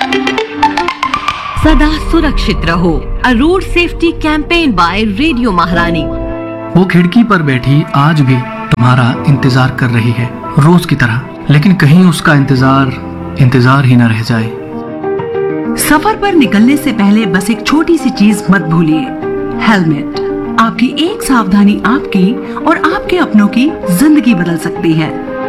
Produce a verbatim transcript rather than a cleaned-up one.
सदा सुरक्षित रहो। अ road safety campaign bye radio महारानी। वो खिड़की पर बैठी आज भी तुम्हारा इंतजार कर रही है, रोज की तरह, लेकिन कहीं उसका इंतजार इंतजार ही न रह जाए। सफर पर निकलने से पहले बस एक छोटी सी चीज मत भूलिए, हेलमेट। आपकी एक सावधानी आपकी और आपके अपनों की जिंदगी बदल सकती है।